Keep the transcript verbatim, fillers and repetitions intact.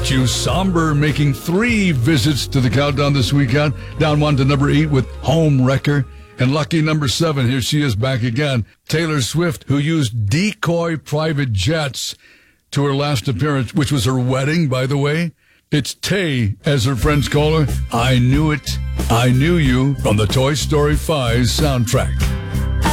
Matthew Somber making three visits to the countdown this weekend. Down one to number eight with Home Wrecker. And lucky number seven, here she is back again. Taylor Swift, who used decoy private jets to her last appearance, which was her wedding, by the way. It's Tay, as her friends call her. I Knew It, I Knew You, from the Toy Story five soundtrack.